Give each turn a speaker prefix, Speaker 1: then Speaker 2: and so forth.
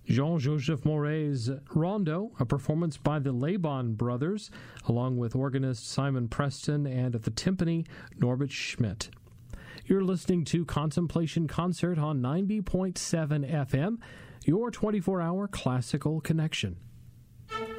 Speaker 1: Jean-Joseph Maury's Rondo, a performance by the Laban Brothers, along with organist Simon Preston and at the timpani, Norbert Schmidt. You're listening to Contemplation Concert on 90.7 FM, your 24-hour classical connection.